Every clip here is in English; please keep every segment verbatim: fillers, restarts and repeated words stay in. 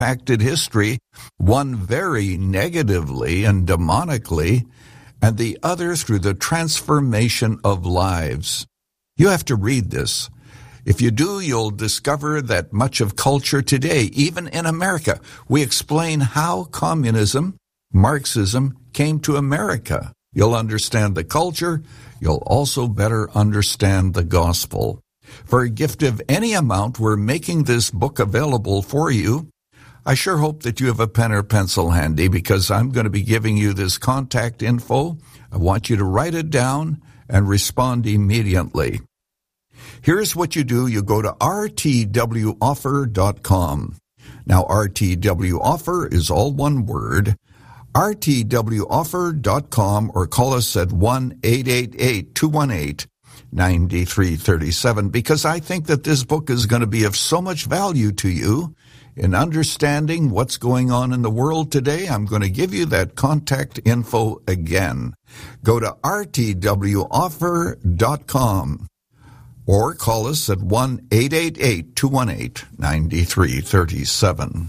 impacted history, one very negatively and demonically, and the other through the transformation of lives. You have to read this. If you do, you'll discover that much of culture today, even in America, we explain how communism, Marxism, came to America. You'll understand the culture. You'll also better understand the gospel. For a gift of any amount, we're making this book available for you. I sure hope that you have a pen or pencil handy, because I'm going to be giving you this contact info. I want you to write it down and respond immediately. Here's what you do. You go to r t w offer dot com. Now, R T W Offer is all one word. r t w offer dot com, or call us at one eight eight eight, two one eight, nine three three seven, because I think that this book is going to be of so much value to you in understanding what's going on in the world today. I'm going to give you that contact info again. Go to r t w offer dot com or call us at one eight eight eight, two one eight, nine three three seven.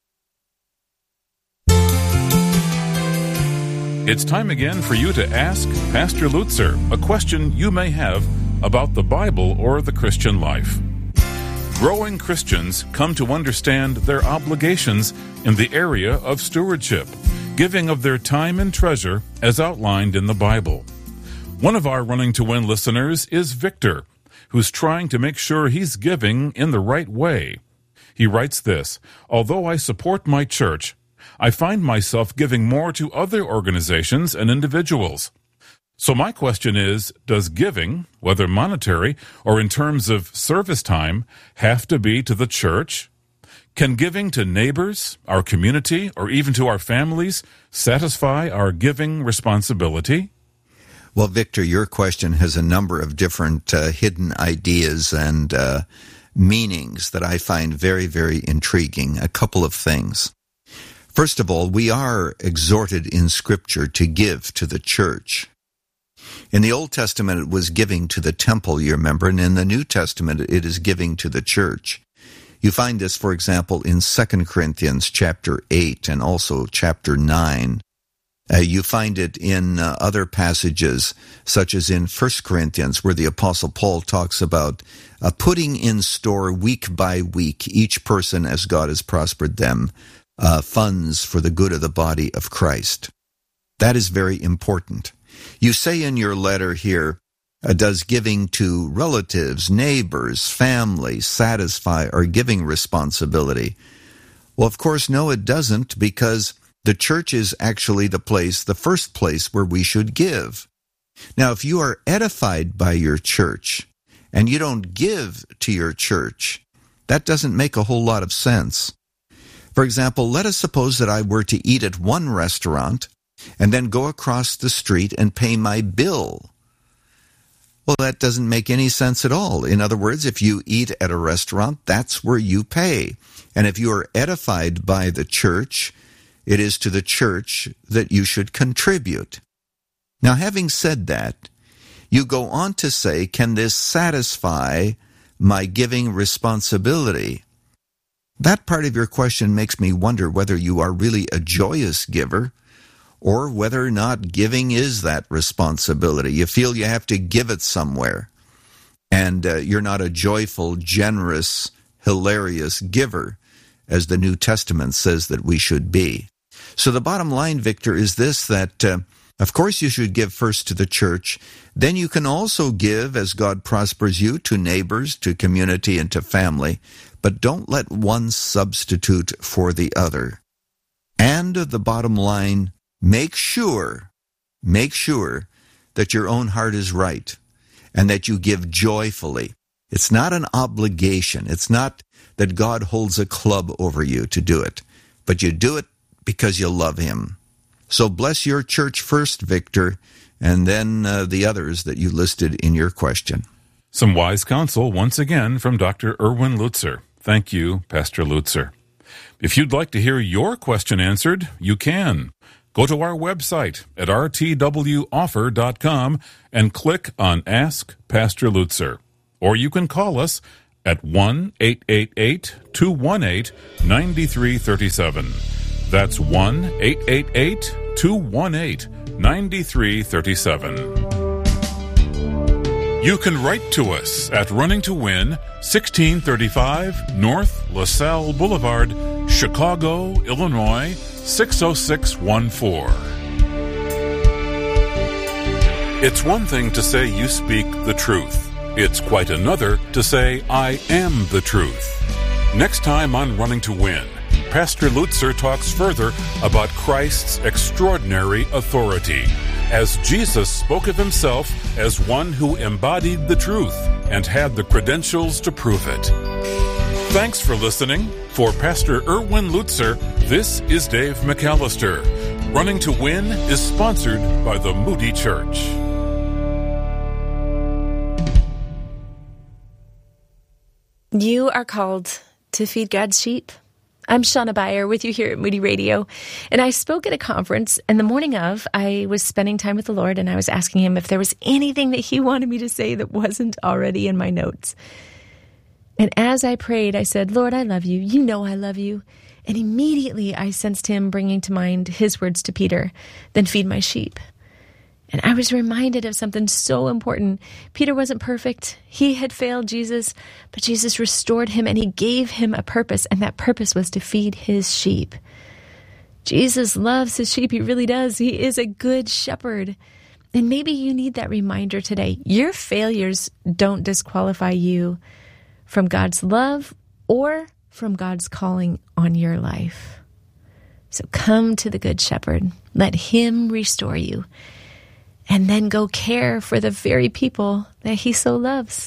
It's time again for you to ask Pastor Lutzer a question you may have about the Bible or the Christian life. Growing Christians come to understand their obligations in the area of stewardship, giving of their time and treasure as outlined in the Bible. One of our Running to Win listeners is Victor, who's trying to make sure he's giving in the right way. He writes this: although I support my church, I find myself giving more to other organizations and individuals. So my question is, does giving, whether monetary or in terms of service time, have to be to the church? Can giving to neighbors, our community, or even to our families satisfy our giving responsibility? Well, Victor, your question has a number of different uh, hidden ideas and uh, meanings that I find very, very intriguing. A couple of things. First of all, we are exhorted in Scripture to give to the church. In the Old Testament, it was giving to the temple, you remember, and in the New Testament, it is giving to the church. You find this, for example, in Second Corinthians chapter eight and also chapter nine. Uh, you find it in uh, other passages, such as in First Corinthians, where the Apostle Paul talks about uh, putting in store week by week, each person as God has prospered them, uh, funds for the good of the body of Christ. That is very important. You say in your letter here, uh, does giving to relatives, neighbors, family satisfy our giving responsibility? Well, of course, no, it doesn't, because the church is actually the place, the first place where we should give. Now, if you are edified by your church and you don't give to your church, that doesn't make a whole lot of sense. For example, let us suppose that I were to eat at one restaurant and then go across the street and pay my bill. Well, that doesn't make any sense at all. In other words, if you eat at a restaurant, that's where you pay. And if you are edified by the church, it is to the church that you should contribute. Now, having said that, you go on to say, can this satisfy my giving responsibility? That part of your question makes me wonder whether you are really a joyous giver, or whether or not giving is that responsibility. You feel you have to give it somewhere, and uh, you're not a joyful, generous, hilarious giver, as the New Testament says that we should be. So the bottom line, Victor, is this, that uh, of course you should give first to the church. Then you can also give, as God prospers you, to neighbors, to community, and to family. But don't let one substitute for the other. And the bottom line, make sure, make sure that your own heart is right and that you give joyfully. It's not an obligation. It's not that God holds a club over you to do it, but you do it because you love Him. So bless your church first, Victor, and then uh, the others that you listed in your question. Some wise counsel once again from Doctor Erwin Lutzer. Thank you, Pastor Lutzer. If you'd like to hear your question answered, you can. Go to our website at r t w offer dot com and click on Ask Pastor Lutzer. Or you can call us at one eight eight eight, two one eight, nine three three seven. That's one eight eight eight, two one eight, nine three three seven. You can write to us at Running to Win, sixteen thirty-five North LaSalle Boulevard, Chicago, Illinois, six oh six one four. It's one thing to say you speak the truth. It's quite another to say, I am the truth. Next time on Running to Win, Pastor Lutzer talks further about Christ's extraordinary authority, as Jesus spoke of himself as one who embodied the truth and had the credentials to prove it. Thanks for listening. For Pastor Erwin Lutzer, this is Dave McAllister. Running to Win is sponsored by the Moody Church. You are called to feed God's sheep. I'm Shauna Beyer with you here at Moody Radio, and I spoke at a conference, and the morning of, I was spending time with the Lord, and I was asking him if there was anything that he wanted me to say that wasn't already in my notes. And as I prayed, I said, Lord, I love you. You know I love you. And immediately I sensed him bringing to mind his words to Peter, then feed my sheep. And I was reminded of something so important. Peter wasn't perfect. He had failed Jesus, but Jesus restored him and he gave him a purpose, and that purpose was to feed his sheep. Jesus loves his sheep. He really does. He is a good shepherd. And maybe you need that reminder today. Your failures don't disqualify you from God's love or from God's calling on your life. So come to the Good Shepherd. Let him restore you. And then go care for the very people that he so loves.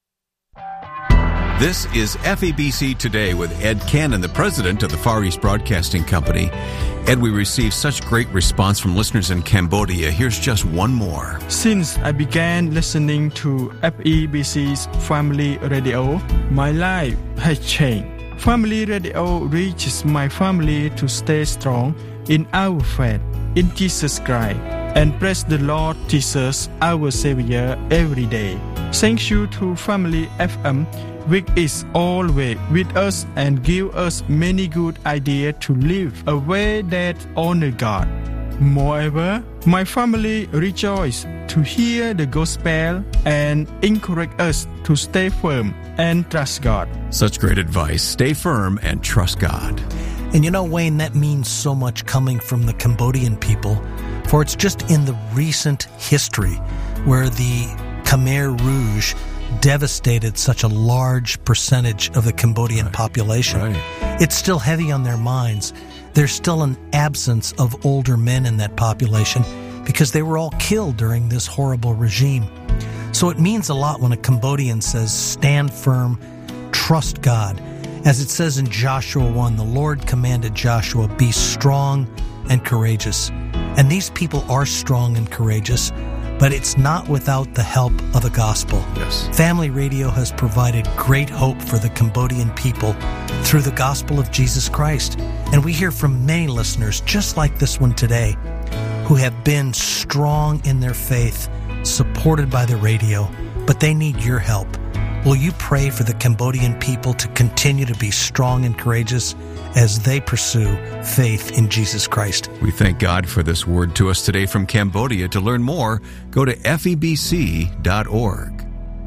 This is F E B C Today with Ed Cannon, the president of the Far East Broadcasting Company. Ed, we received such great response from listeners in Cambodia. Here's just one more. Since I began listening to F E B C's Family Radio, my life has changed. Family Radio reaches my family to stay strong in our faith in Jesus Christ and praise the Lord Jesus, our Savior, every day. Thank you to Family F M, which is always with us and give us many good ideas to live a way that honor God. Moreover, my family rejoices to hear the gospel and encourage us to stay firm and trust God. Such great advice. Stay firm and trust God. And you know, Wayne, that means so much coming from the Cambodian people, for it's just in the recent history where the Khmer Rouge devastated such a large percentage of the Cambodian right. population. Right. It's still heavy on their minds. There's still an absence of older men in that population because they were all killed during this horrible regime. So it means a lot when a Cambodian says, stand firm, trust God. As it says in Joshua one, the Lord commanded Joshua, be strong and courageous. And these people are strong and courageous, but it's not without the help of the gospel. Yes. Family Radio has provided great hope for the Cambodian people through the gospel of Jesus Christ. And we hear from many listeners, just like this one today, who have been strong in their faith, supported by the radio, but they need your help. Will you pray for the Cambodian people to continue to be strong and courageous as they pursue faith in Jesus Christ? We thank God for this word to us today from Cambodia. To learn more, go to F E B C dot org.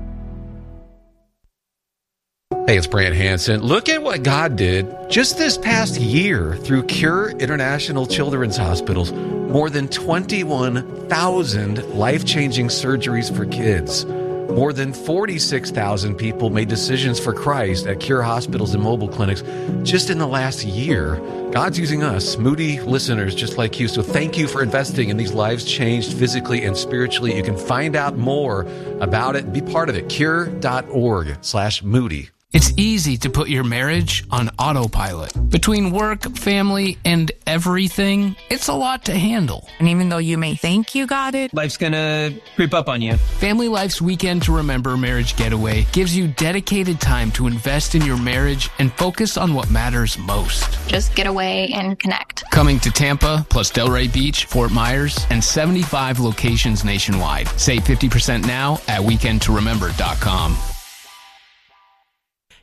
Hey, it's Brant Hansen. Look at what God did just this past year through Cure International Children's Hospitals. More than twenty-one thousand life-changing surgeries for kids. More than forty-six thousand people made decisions for Christ at Cure Hospitals and mobile clinics just in the last year. God's using us, Moody listeners just like you. So thank you for investing in these lives changed physically and spiritually. You can find out more about it. Be part of it. Cure.org slash Moody. It's easy to put your marriage on autopilot. Between work, family, and everything, it's a lot to handle. And even though you may think you got it, life's gonna creep up on you. Family Life's Weekend to Remember Marriage Getaway gives you dedicated time to invest in your marriage and focus on what matters most. Just get away and connect. Coming to Tampa, plus Delray Beach, Fort Myers, and seventy-five locations nationwide. Save fifty percent now at weekend to remember dot com.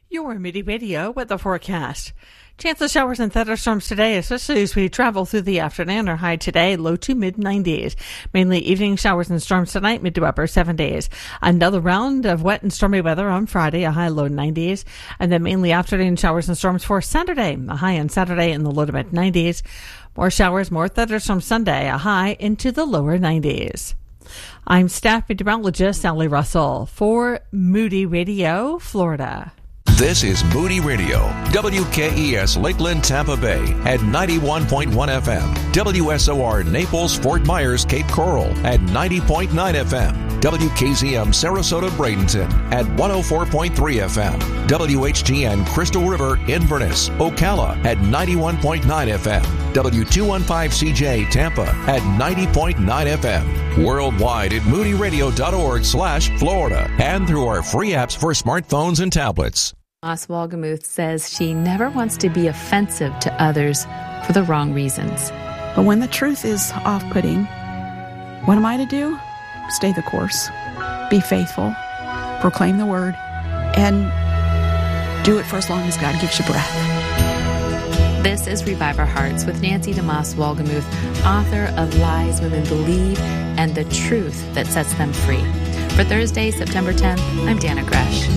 Your Moody Radio weather forecast. Chance of showers and thunderstorms today, especially as we travel through the afternoon. Our high today, low to mid nineties. Mainly evening showers and storms tonight, mid to upper seventies. Another round of wet and stormy weather on Friday, a high low nineties. And then mainly afternoon showers and storms for Saturday, a high on Saturday in the low to mid nineties. More showers, more thunderstorms Sunday, a high into the lower nineties. I'm staff meteorologist Sally Russell for Moody Radio, Florida. This is Moody Radio, W K E S Lakeland, Tampa Bay at ninety-one point one F M, W S O R Naples, Fort Myers, Cape Coral at ninety point nine F M, W K Z M Sarasota, Bradenton at one oh four point three F M, W H G N Crystal River, Inverness, Ocala at ninety-one point nine F M, W two fifteen C J Tampa at ninety point nine F M, worldwide at moody radio dot org slash Florida and through our free apps for smartphones and tablets. Moss Wolgemuth says she never wants to be offensive to others for the wrong reasons. But when the truth is off-putting, what am I to do? Stay the course. Be faithful. Proclaim the word. And do it for as long as God gives you breath. This is Revive Our Hearts with Nancy DeMoss Wolgemuth, author of Lies Women Believe and the Truth That Sets Them Free. For Thursday, September tenth, I'm Dana Gresh.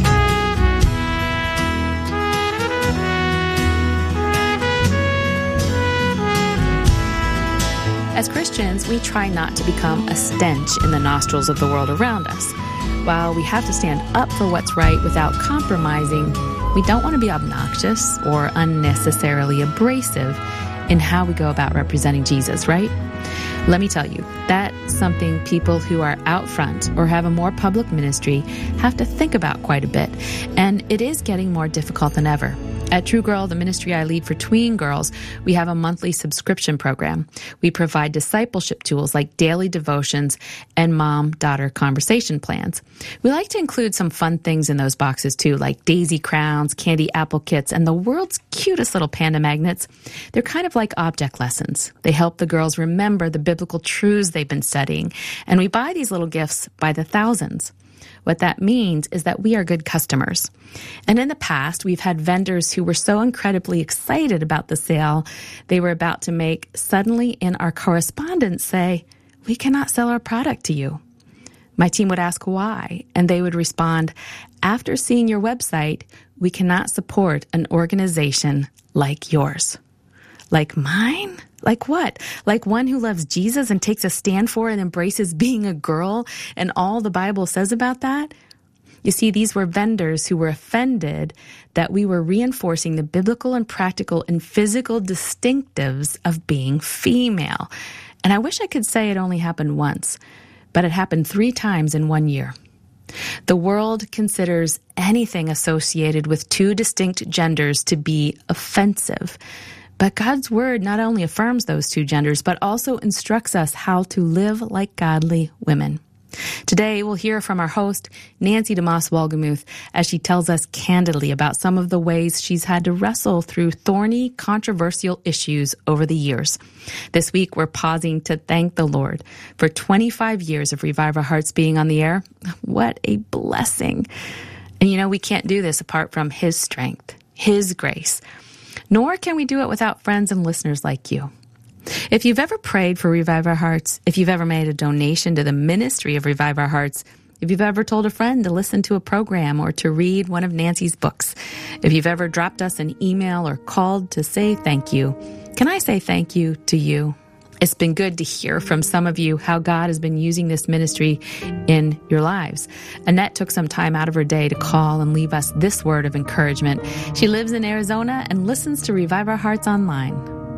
As Christians, we try not to become a stench in the nostrils of the world around us. While we have to stand up for what's right without compromising, we don't want to be obnoxious or unnecessarily abrasive in how we go about representing Jesus, right? Let me tell you, that's something people who are out front or have a more public ministry have to think about quite a bit, and it is getting more difficult than ever. At True Girl, the ministry I lead for tween girls, we have a monthly subscription program. We provide discipleship tools like daily devotions and mom-daughter conversation plans. We like to include some fun things in those boxes too, like daisy crowns, candy apple kits, and the world's cutest little panda magnets. They're kind of like object lessons. They help the girls remember the biblical truths they've been studying, and we buy these little gifts by the thousands. What that means is that we are good customers. And in the past, we've had vendors who were so incredibly excited about the sale they were about to make suddenly in our correspondence say, "We cannot sell our product to you." My team would ask why, and they would respond, "After seeing your website, we cannot support an organization like yours." Like mine? Like what? Like one who loves Jesus and takes a stand for and embraces being a girl and all the Bible says about that? You see, these were vendors who were offended that we were reinforcing the biblical and practical and physical distinctives of being female. And I wish I could say it only happened once, but it happened three times in one year. The world considers anything associated with two distinct genders to be offensive. But God's word not only affirms those two genders, but also instructs us how to live like godly women. Today, we'll hear from our host, Nancy DeMoss Wolgemuth, as she tells us candidly about some of the ways she's had to wrestle through thorny, controversial issues over the years. This week, we're pausing to thank the Lord for twenty-five years of Revive Our Hearts being on the air. What a blessing. And you know, we can't do this apart from His strength, His grace. Nor can we do it without friends and listeners like you. If you've ever prayed for Revive Our Hearts, if you've ever made a donation to the ministry of Revive Our Hearts, if you've ever told a friend to listen to a program or to read one of Nancy's books, if you've ever dropped us an email or called to say thank you, can I say thank you to you? It's been good to hear from some of you how God has been using this ministry in your lives. Annette took some time out of her day to call and leave us this word of encouragement. She lives in Arizona and listens to Revive Our Hearts online.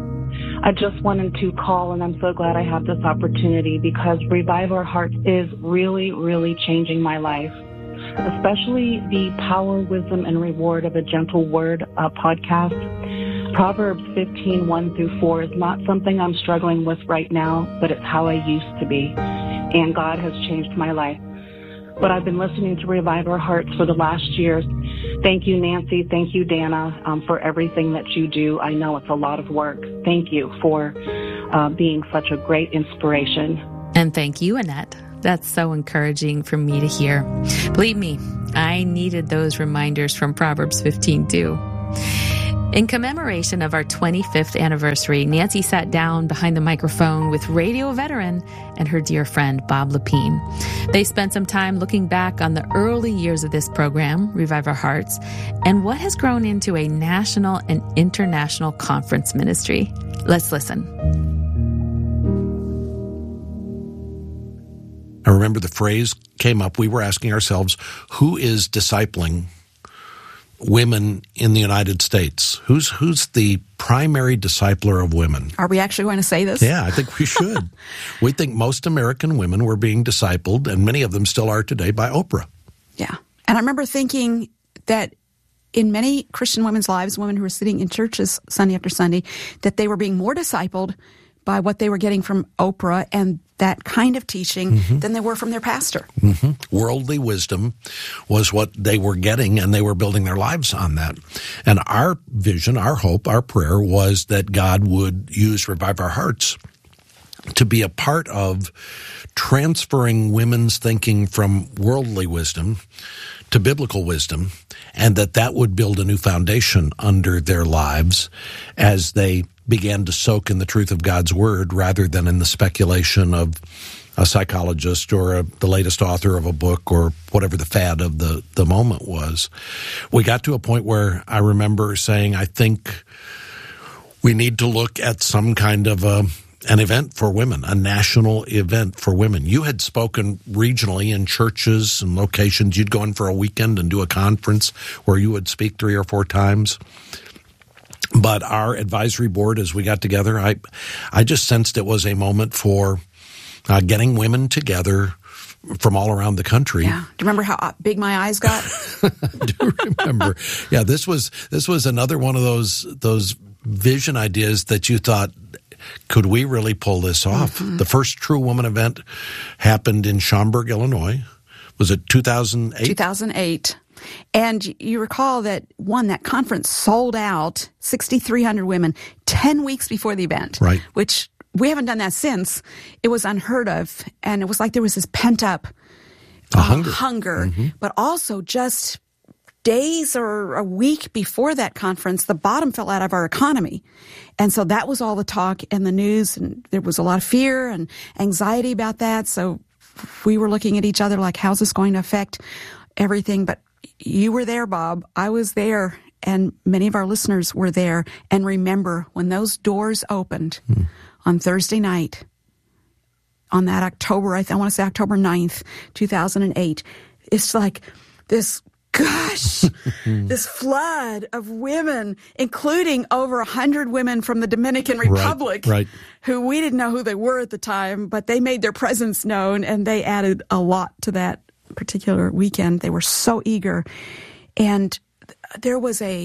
I just wanted to call, and I'm so glad I have this opportunity because Revive Our Hearts is really, really changing my life, especially the Power, Wisdom, and Reward of a Gentle Word uh, podcast. Proverbs fifteen, one through four is not something I'm struggling with right now, but it's how I used to be. And God has changed my life. But I've been listening to Revive Our Hearts for the last year. Thank you, Nancy. Thank you, Dana, um, for everything that you do. I know it's a lot of work. Thank you for uh, being such a great inspiration. And thank you, Annette, That's so encouraging for me to hear. Believe me, I needed those reminders from Proverbs fifteen too. In commemoration of our twenty-fifth anniversary, Nancy sat down behind the microphone with radio veteran and her dear friend, Bob Lepine. They spent some time looking back on the early years of this program, Revive Our Hearts, and what has grown into a national and international conference ministry. Let's listen. I remember the phrase came up. We were asking ourselves, who is discipling women in the United States? Who's who's the primary discipler of women? Are we actually going to say this? Yeah, I think we should. We think most American women were being discipled, and many of them still are today, by Oprah. Yeah. And I remember thinking that in many Christian women's lives, women who were sitting in churches Sunday after Sunday, that they were being more discipled by what they were getting from Oprah and that kind of teaching mm-hmm. than they were from their pastor. Mm-hmm. Worldly wisdom was what they were getting, and they were building their lives on that. And our vision, our hope, our prayer was that God would use Revive Our Hearts to be a part of transferring women's thinking from worldly wisdom to biblical wisdom, and that that would build a new foundation under their lives as they began to soak in the truth of God's Word rather than in the speculation of a psychologist or a, the latest author of a book or whatever the fad of the, the moment was. We got to a point where I remember saying, I think we need to look at some kind of a an event for women, a national event for women. You had spoken regionally in churches and locations. You'd go in for a weekend and do a conference where you would speak three or four times. But our advisory board, as we got together, I I just sensed it was a moment for uh, getting women together from all around the country. Yeah. Do you remember how big my eyes got? I do remember. Yeah, this was this was another one of those those vision ideas that you thought, could we really pull this off? Mm-hmm. The first True Woman event happened in Schaumburg, Illinois. Was it two thousand eight? two thousand eight. And you recall that, one, that conference sold out, six thousand three hundred women, ten weeks before the event. Right. Which we haven't done that since. It was unheard of. And it was like there was this pent-up uh, hunger. hunger. Mm-hmm. But also just days or a week before that conference, the bottom fell out of our economy. And so that was all the talk and the news. And there was a lot of fear and anxiety about that. So we were looking at each other like, how's this going to affect everything? But you were there, Bob. I was there, and many of our listeners were there. And remember, when those doors opened mm. on Thursday night, on that October, I, th- I want to say October ninth, two thousand eight, it's like this gush, this flood of women, including over one hundred women from the Dominican Republic, right, right. who we didn't know who they were at the time, but they made their presence known, and they added a lot to that particular weekend. They were so eager. And there was a,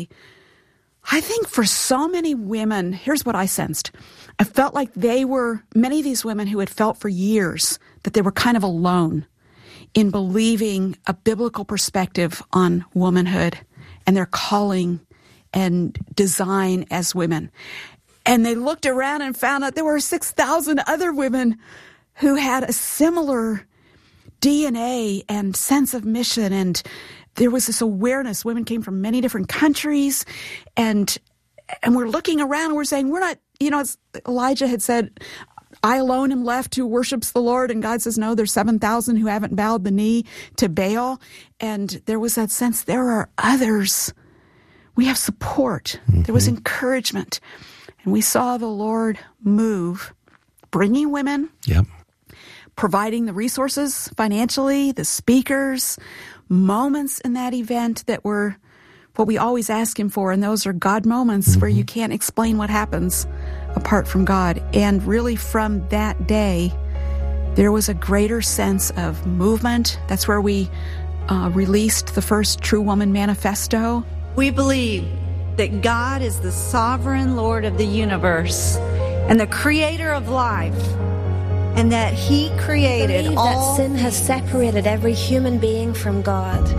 I think for so many women, here's what I sensed. I felt like they were, many of these women who had felt for years that they were kind of alone in believing a biblical perspective on womanhood and their calling and design as women. And they looked around and found out there were six thousand other women who had a similar D N A and sense of mission, and there was this awareness. Women came from many different countries, and and we're looking around and we're saying, we're not, you know, as Elijah had said, I alone am left who worships the Lord, and God says, no, there's seven thousand who haven't bowed the knee to Baal. And there was that sense, there are others. We have support. Mm-hmm. There was encouragement. And we saw the Lord move, bringing women. Yep. Providing the resources financially, the speakers, moments in that event that were what we always ask Him for, and those are God moments mm-hmm. where you can't explain what happens apart from God. And really from that day, there was a greater sense of movement. That's where we uh, released the first True Woman Manifesto. We believe that God is the sovereign Lord of the universe and the creator of life, and that He created believe all that sin has separated every human being from God,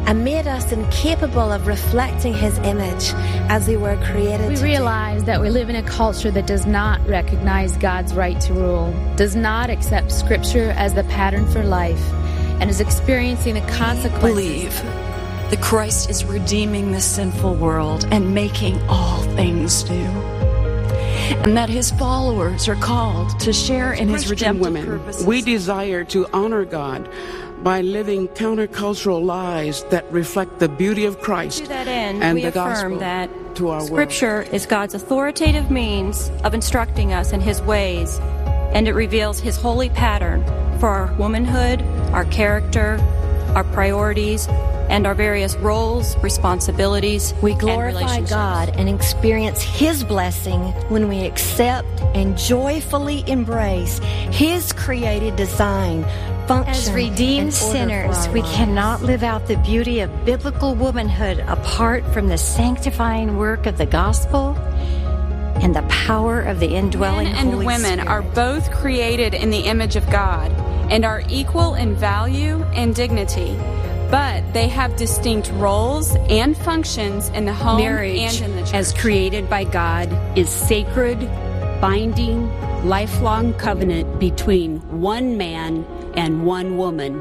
and made us incapable of reflecting His image as we were created We to realize that we live in a culture that does not recognize God's right to rule, does not accept Scripture as the pattern for life, and is experiencing the consequences. Believe that Christ is redeeming this sinful world and making all things new, and that His followers are called to share in His redemptive women, purposes. We desire to honor God by living countercultural lives that reflect the beauty of Christ To that end, and we the affirm gospel that to our world. Scripture is God's authoritative means of instructing us in His ways, and it reveals His holy pattern for our womanhood, our character, our priorities, and our various roles, responsibilities, We and glorify relationships. God and experience His blessing when we accept and joyfully embrace His created design, function, As redeemed and order sinners, for our we lives. cannot live out the beauty of biblical womanhood apart from the sanctifying work of the gospel and the power of the indwelling Men and Holy women Spirit. are both created in the image of God and are equal in value and dignity, but they have distinct roles and functions in the home Marriage, and in the church. as created by God, is sacred, binding, lifelong covenant between one man and one woman.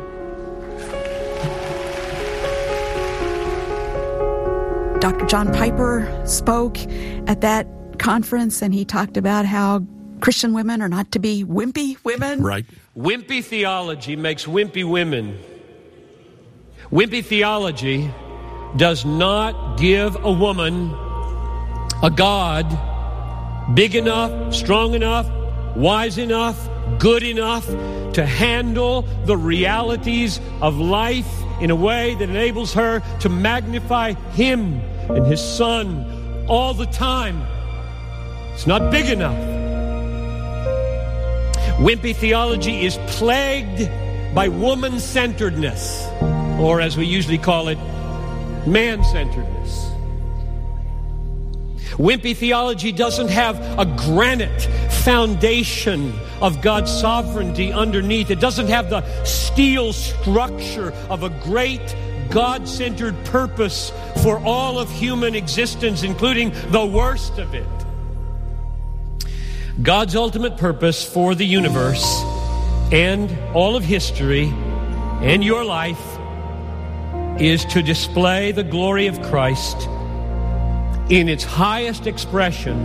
Doctor John Piper spoke at that conference, and he talked about how Christian women are not to be wimpy women. Right. Wimpy theology makes wimpy women. Wimpy theology does not give a woman a God big enough, strong enough, wise enough, good enough to handle the realities of life in a way that enables her to magnify Him and His Son all the time. It's not big enough. Wimpy theology is plagued by woman-centeredness, or as we usually call it, man-centeredness. Wimpy theology doesn't have a granite foundation of God's sovereignty underneath. It doesn't have the steel structure of a great God-centered purpose for all of human existence, including the worst of it. God's ultimate purpose for the universe and all of history and your life is to display the glory of Christ in its highest expression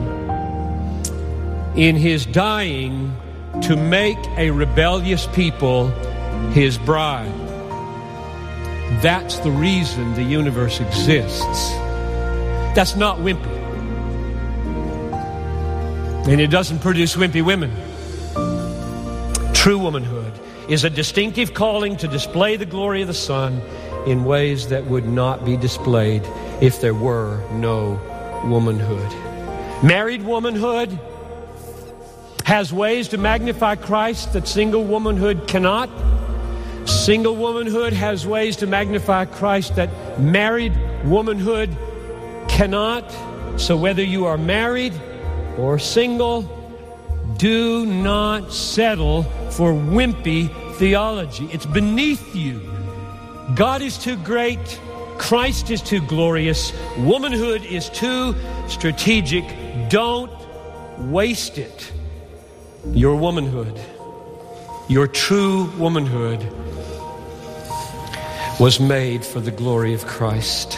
in His dying to make a rebellious people His bride. That's the reason the universe exists. That's not wimpy. And it doesn't produce wimpy women. True womanhood is a distinctive calling to display the glory of the Son in ways that would not be displayed if there were no womanhood. Married womanhood has ways to magnify Christ that single womanhood cannot. Single womanhood has ways to magnify Christ that married womanhood cannot. So whether you are married or single, do not settle for wimpy theology. It's beneath you. God is too great. Christ is too glorious. Womanhood is too strategic. Don't waste it. Your womanhood, your true womanhood, was made for the glory of Christ.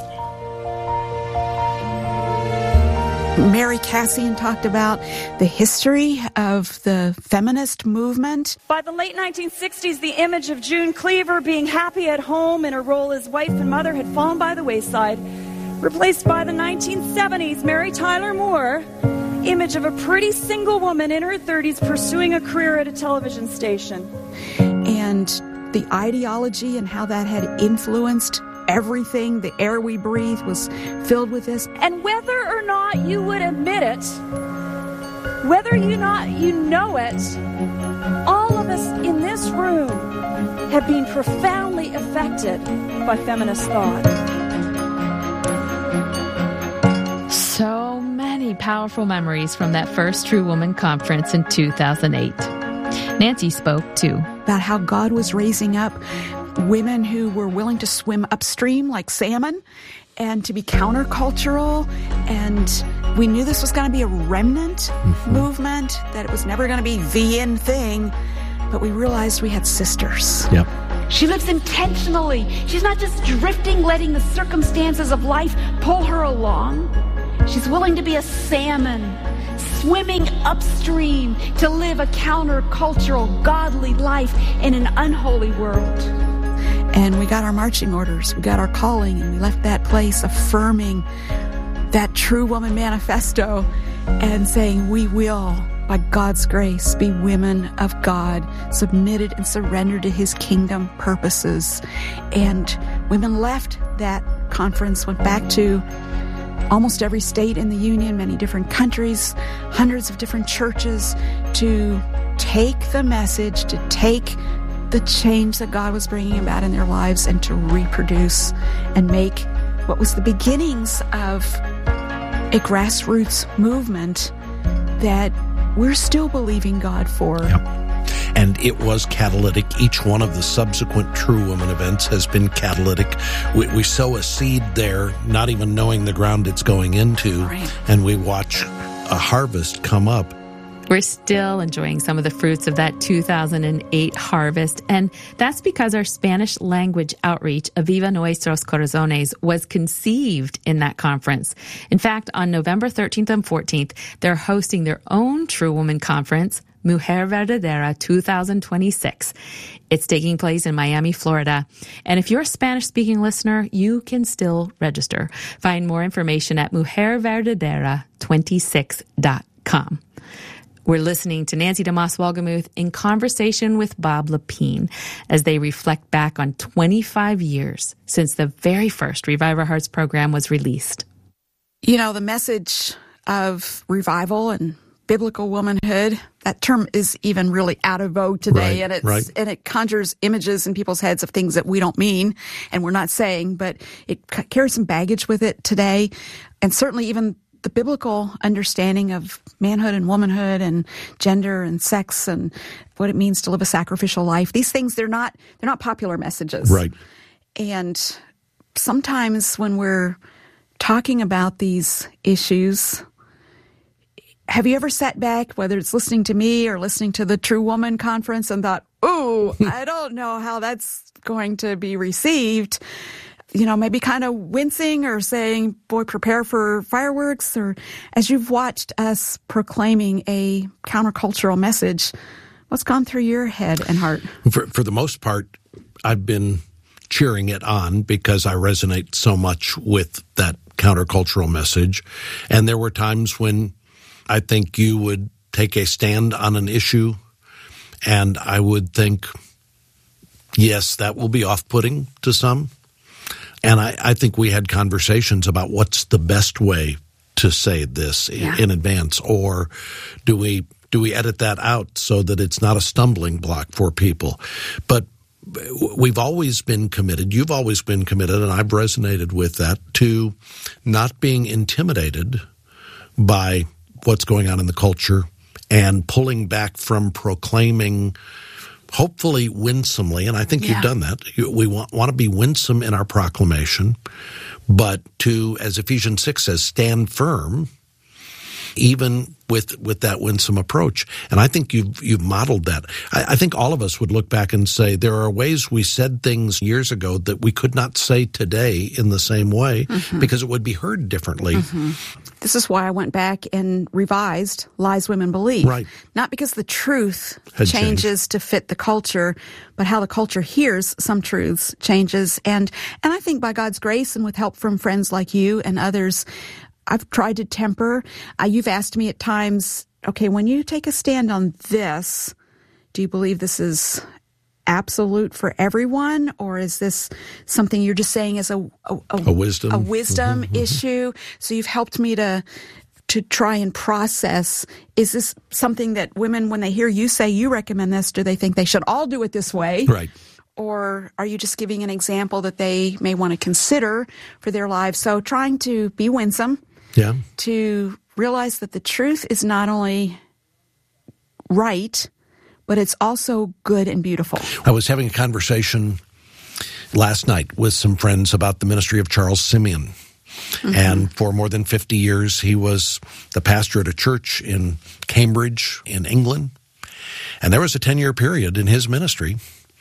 Mary Cassian talked about the history of the feminist movement. By the late nineteen sixties, the image of June Cleaver being happy at home in her role as wife and mother had fallen by the wayside, replaced by the nineteen seventies Mary Tyler Moore image of a pretty single woman in her thirties pursuing a career at a television station. And the ideology and how that had influenced everything, the air we breathe was filled with this. And whether or not you would admit it, whether you not you know it, all of us in this room have been profoundly affected by feminist thought. So many powerful memories from that first True Woman Conference in two thousand eight. Nancy spoke too about how God was raising up women who were willing to swim upstream like salmon and to be countercultural. And we knew this was going to be a remnant mm-hmm. movement, that it was never going to be the end thing. But we realized we had sisters. Yep. She lives intentionally. She's not just drifting, letting the circumstances of life pull her along. She's willing to be a salmon, swimming upstream to live a countercultural, godly life in an unholy world. And we got our marching orders, we got our calling, and we left that place affirming that True Woman Manifesto and saying we will, by God's grace, be women of God, submitted and surrendered to His kingdom purposes. And women left that conference, went back to almost every state in the Union, many different countries, hundreds of different churches, to take the message, to take the change that God was bringing about in their lives and to reproduce and make what was the beginnings of a grassroots movement that we're still believing God for. Yep. And it was catalytic. Each one of the subsequent True Woman events has been catalytic. We, we sow a seed there, not even knowing the ground it's going into, right. And we watch a harvest come up. We're still enjoying some of the fruits of that two thousand eight harvest, and that's because our Spanish language outreach, Aviva Nuestros Corazones, was conceived in that conference. In fact, on November thirteenth and fourteenth, they're hosting their own True Woman Conference, Mujer Verdadera two thousand twenty-six. It's taking place in Miami, Florida. And if you're a Spanish-speaking listener, you can still register. Find more information at mujer verdadera twenty-six dot com. We're listening to Nancy DeMoss Wolgemuth in conversation with Bob Lepine as they reflect back on twenty-five years since the very first Revive Our Hearts program was released. You know, the message of revival and biblical womanhood, that term is even really out of vogue today, right, and it's right. and it conjures images in people's heads of things that we don't mean and we're not saying, but it c- carries some baggage with it today, and certainly even the biblical understanding of manhood and womanhood and gender and sex and what it means to live a sacrificial life. These things, they're not they're not popular messages. Right. And sometimes when we're talking about these issues, have you ever sat back, whether it's listening to me or listening to the True Woman Conference, and thought, oh, I don't know how that's going to be received? You know, maybe kind of wincing or saying, boy, prepare for fireworks. Or as you've watched us proclaiming a countercultural message, what's gone through your head and heart? For, for the most part, I've been cheering it on because I resonate so much with that countercultural message. And there were times when I think you would take a stand on an issue and I would think, yes, that will be off-putting to some. And I, I think we had conversations about what's the best way to say this yeah. in, in advance, or do we do we edit that out so that it's not a stumbling block for people? But we've always been committed, you've always been committed, and I've resonated with that, to not being intimidated by what's going on in the culture and pulling back from proclaiming, hopefully winsomely, and I think yeah. you've done that. We want, want to be winsome in our proclamation, but to, as Ephesians six says, stand firm, even with with that winsome approach. And I think you've you've modeled that. I, I think all of us would look back and say there are ways we said things years ago that we could not say today in the same way mm-hmm. because it would be heard differently. Mm-hmm. This is why I went back and revised Lies Women Believe. Right. Not because the truth Had changes changed. to fit the culture, but how the culture hears some truths changes. And and I think by God's grace and with help from friends like you and others, I've tried to temper. Uh, you've asked me at times, okay, when you take a stand on this, do you believe this is absolute for everyone, or is this something you're just saying as a a, a, a wisdom a wisdom mm-hmm, issue? Mm-hmm. So you've helped me to to try and process, is this something that women, when they hear you say you recommend this, do they think they should all do it this way? Right. Or are you just giving an example that they may want to consider for their lives? So trying to be winsome. Yeah. To realize that the truth is not only right, but it's also good and beautiful. I was having a conversation last night with some friends about the ministry of Charles Simeon. Mm-hmm. And for more than fifty years, he was the pastor at a church in Cambridge in England. And there was a ten-year period in his ministry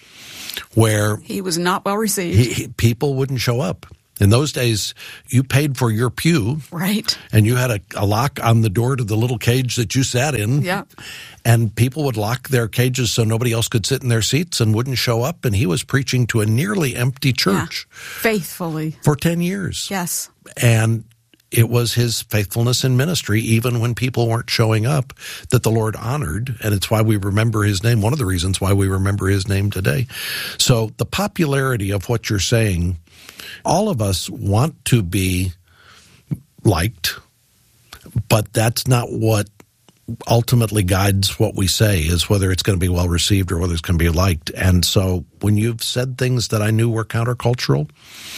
where he was not well received. He, he, people wouldn't show up. In those days, you paid for your pew. Right. And you had a, a lock on the door to the little cage that you sat in. Yeah. And people would lock their cages so nobody else could sit in their seats and wouldn't show up. And he was preaching to a nearly empty church. Yeah. Faithfully. For ten years. Yes. And it was his faithfulness in ministry, even when people weren't showing up, that the Lord honored. And it's why we remember his name. One of the reasons why we remember his name today. So the popularity of what you're saying, all of us want to be liked, but that's not what ultimately guides what we say, is whether it's going to be well received or whether it's going to be liked. And so when you've said things that I knew were countercultural,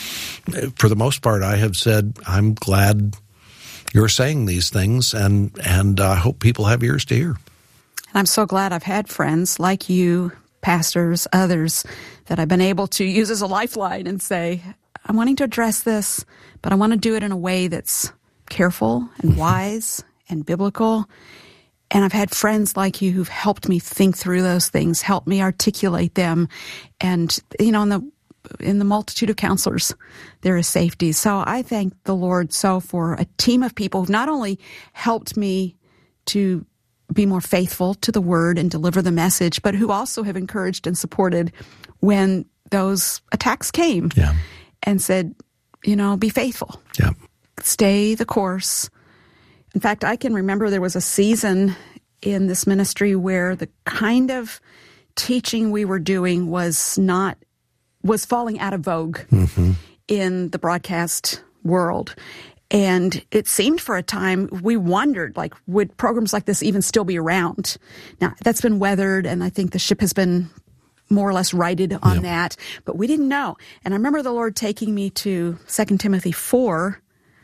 for the most part, I have said, I'm glad you're saying these things, and and I hope people have ears to hear. And I'm so glad I've had friends like you, pastors, others, that I've been able to use as a lifeline and say, I'm wanting to address this, but I want to do it in a way that's careful and wise and biblical. And I've had friends like you who've helped me think through those things, helped me articulate them. And, you know, in the in the multitude of counselors, there is safety. So I thank the Lord so for a team of people who've not only helped me to be more faithful to the word and deliver the message, but who also have encouraged and supported when those attacks came. Yeah. And said, you know, be faithful. Yeah. Stay the course. In fact, I can remember there was a season in this ministry where the kind of teaching we were doing was not, was falling out of vogue mm-hmm. in the broadcast world. And it seemed for a time, we wondered, like, would programs like this even still be around? Now, that's been weathered, and I think the ship has been more or less righted on yep. that, but we didn't know. And I remember the Lord taking me to Second Timothy four,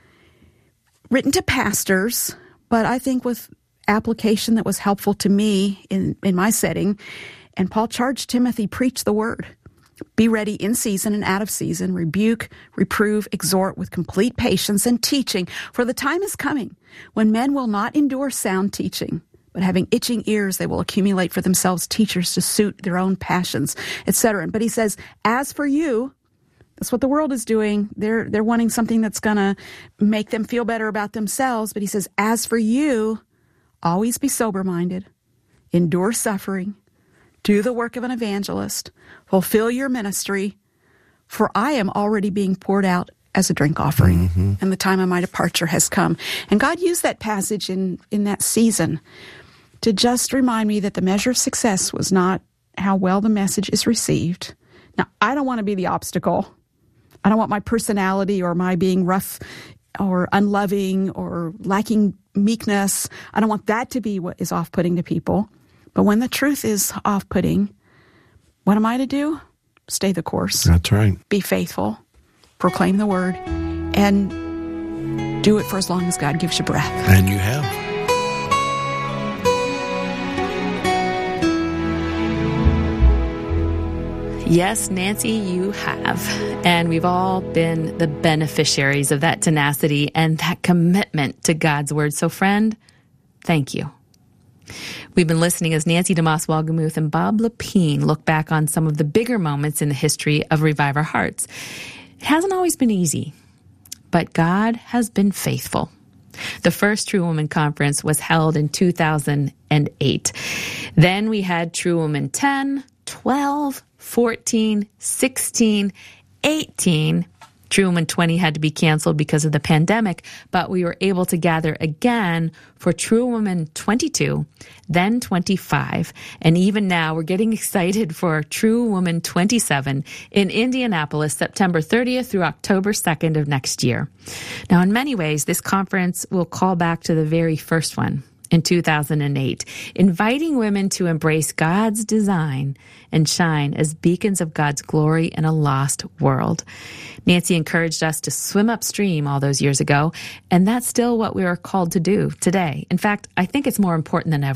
written to pastors, but I think with application that was helpful to me in, in my setting. And Paul charged Timothy, preach the word. Be ready in season and out of season, rebuke, reprove, exhort with complete patience and teaching, for the time is coming when men will not endure sound teaching, but having itching ears, they will accumulate for themselves teachers to suit their own passions, et cetera. But he says, as for you, that's what the world is doing. They're they're wanting something that's going to make them feel better about themselves. But he says, as for you, always be sober-minded, endure suffering, do the work of an evangelist, fulfill your ministry, for I am already being poured out as a drink offering, mm-hmm. and the time of my departure has come. And God used that passage in, in that season to just remind me that the measure of success was not how well the message is received. Now, I don't want to be the obstacle. I don't want my personality or my being rough or unloving or lacking meekness. I don't want that to be what is off-putting to people. But when the truth is off-putting, what am I to do? Stay the course. That's right. Be faithful. Proclaim the word. And do it for as long as God gives you breath. And you have. Yes, Nancy, you have. And we've all been the beneficiaries of that tenacity and that commitment to God's word. So, friend, thank you. We've been listening as Nancy DeMoss Wolgemuth and Bob Lepine look back on some of the bigger moments in the history of Revive Our Hearts. It hasn't always been easy, but God has been faithful. The first True Woman Conference was held in two thousand eight. Then we had True Woman ten, twelve, fourteen, sixteen, eighteen. True Woman twenty had to be canceled because of the pandemic, but we were able to gather again for True Woman twenty-two, then twenty-five, and even now we're getting excited for True Woman twenty-seven in Indianapolis, September thirtieth through October second of next year. Now, in many ways, this conference will call back to the very first one in two thousand eight, inviting women to embrace God's design and shine as beacons of God's glory in a lost world. Nancy encouraged us to swim upstream all those years ago, and that's still what we are called to do today. In fact, I think it's more important than ever.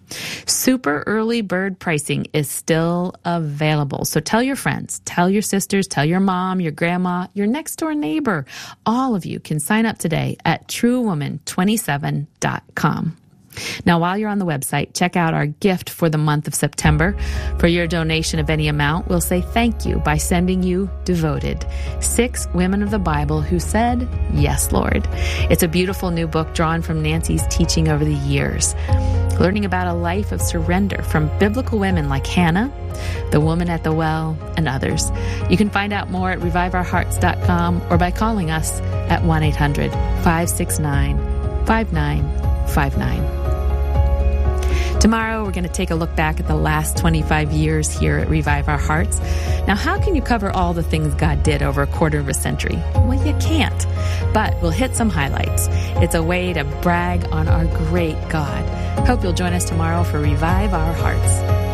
Super early bird pricing is still available. So tell your friends, tell your sisters, tell your mom, your grandma, your next door neighbor. All of you can sign up today at true woman twenty-seven dot com. Now, while you're on the website, check out our gift for the month of September. For your donation of any amount, we'll say thank you by sending you Devoted, Six Women of the Bible Who Said, Yes, Lord. It's a beautiful new book drawn from Nancy's teaching over the years, learning about a life of surrender from biblical women like Hannah, the woman at the well, and others. You can find out more at revive our hearts dot com or by calling us at one eight hundred five six nine five nine five nine. Tomorrow, we're going to take a look back at the last twenty-five years here at Revive Our Hearts. Now, how can you cover all the things God did over a quarter of a century? Well, you can't, but we'll hit some highlights. It's a way to brag on our great God. Hope you'll join us tomorrow for Revive Our Hearts.